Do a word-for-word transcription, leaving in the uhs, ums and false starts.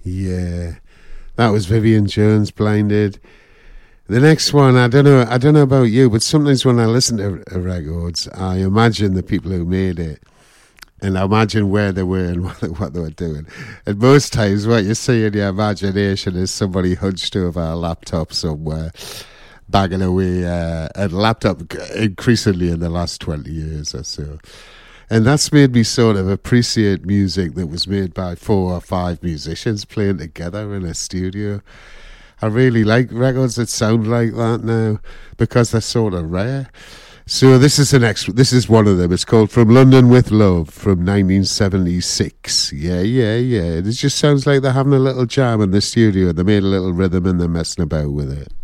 Yeah, that was Vivian Jones, Blinded. The next one, I don't know, I don't know about you, but sometimes when I listen to uh, records, I imagine the people who made it, and I imagine where they were and what they, what they were doing. And most times, what you see in your imagination is somebody hunched over a laptop somewhere, banging away uh, at a laptop, increasingly in the last twenty years or so. And that's made me sort of appreciate music that was made by four or five musicians playing together in a studio. I really like records that sound like that now because they're sort of rare. So this is the next. This is one of them. It's called "From London with Love" from nineteen seventy-six. Yeah, yeah, yeah. It just sounds like they're having a little jam in the studio. They made a little rhythm and they're messing about with it.